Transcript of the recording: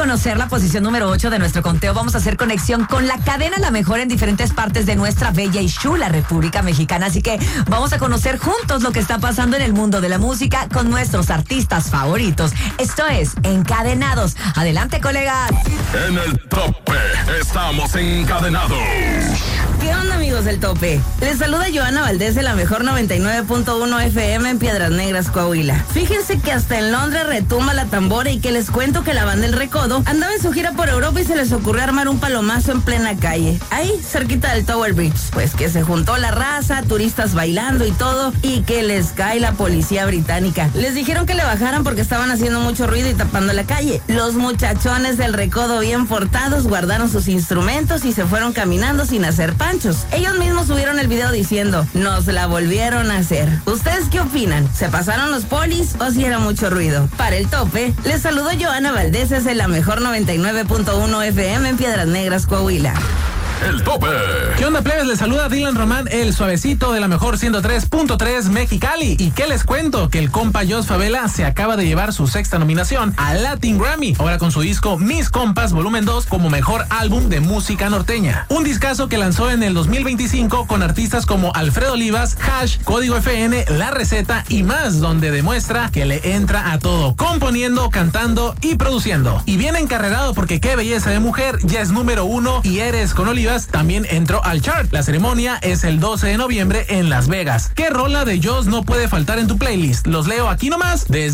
conocer la posición número 8 de nuestro conteo, vamos a hacer conexión con la cadena La Mejor en diferentes partes de nuestra bella y chula República Mexicana. Así que vamos a conocer juntos lo que está pasando en el mundo de la música con nuestros artistas favoritos. Esto es Encadenados. Adelante, colegas. En el tope estamos encadenados. ¿Qué onda, amigos del tope? Les saluda Joana Valdés de La Mejor 99.1 FM en Piedras Negras, Coahuila. Fíjense que hasta en Londres retumba la tambora y que les cuento que la banda El Recodo andaba en su gira por Europa y se les ocurrió armar un palomazo en plena calle, ahí cerquita del Tower Bridge. Pues que se juntó la raza, turistas bailando y todo, y que les cae la policía británica. Les dijeron que le bajaran porque estaban haciendo mucho ruido y tapando la calle. Los muchachones del Recodo, bien portados, guardaron sus instrumentos y se fueron caminando sin hacer panchos. Ellos mismos subieron el video diciendo, nos la volvieron a hacer. ¿Ustedes qué opinan? ¿Se pasaron los polis o si era mucho ruido? Para el tope, les saludo Joana Valdés desde La Mejor 99.1 FM en Piedras Negras, Coahuila. El tope. ¿Qué onda, plebes? Les saluda Dylan Román, el suavecito de La Mejor 103.3 Mexicali. ¿Y qué les cuento? Que el compa Jos Favela se acaba de llevar su sexta nominación al Latin Grammy, ahora con su disco Mis Compas Volumen 2 como mejor álbum de música norteña. Un discazo que lanzó en el 2025 con artistas como Alfredo Olivas, Hash, Código FN, La Receta y más, donde demuestra que le entra a todo, componiendo, cantando y produciendo. Y bien encarrerado porque Qué Belleza de Mujer ya es número 1 y Eres con Olivas también entró al chart. La ceremonia es el 12 de noviembre en Las Vegas. ¿Qué rola de Jos no puede faltar en tu playlist? Los leo aquí nomás desde